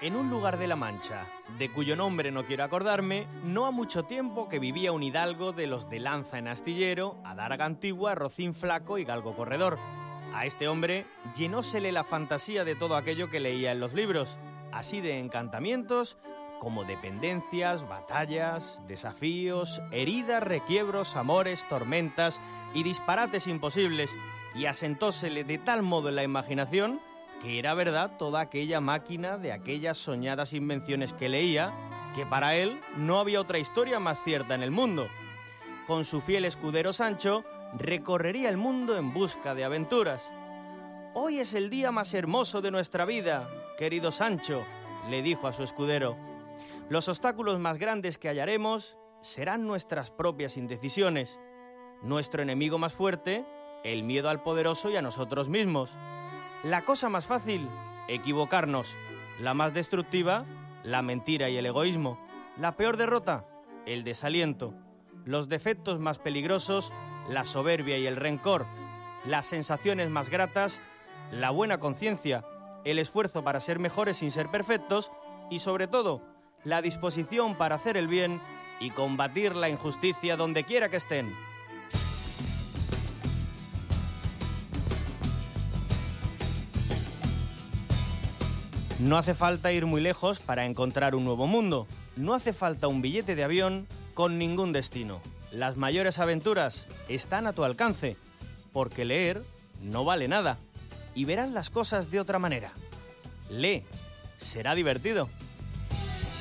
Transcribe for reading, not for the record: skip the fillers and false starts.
En un lugar de la Mancha, de cuyo nombre no quiero acordarme, no ha mucho tiempo que vivía un hidalgo de los de lanza en astillero, adarga antigua, rocín flaco y galgo corredor. A este hombre llenósele la fantasía de todo aquello que leía en los libros, así de encantamientos como dependencias, batallas, desafíos, heridas, requiebros, amores, tormentas y disparates imposibles, y asentósele de tal modo en la imaginación que era verdad toda aquella máquina de aquellas soñadas invenciones que leía, que para él no había otra historia más cierta en el mundo. Con su fiel escudero Sancho, recorrería el mundo en busca de aventuras. «Hoy es el día más hermoso de nuestra vida, querido Sancho», le dijo a su escudero. «Los obstáculos más grandes que hallaremos serán nuestras propias indecisiones. Nuestro enemigo más fuerte, el miedo al poderoso y a nosotros mismos. La cosa más fácil, equivocarnos. La más destructiva, la mentira y el egoísmo. La peor derrota, el desaliento. Los defectos más peligrosos, la soberbia y el rencor. Las sensaciones más gratas, la buena conciencia, el esfuerzo para ser mejores sin ser perfectos y, sobre todo, la disposición para hacer el bien y combatir la injusticia donde quiera que estén». No hace falta ir muy lejos para encontrar un nuevo mundo. No hace falta un billete de avión con ningún destino. Las mayores aventuras están a tu alcance, porque leer no vale nada y verás las cosas de otra manera. Lee, será divertido.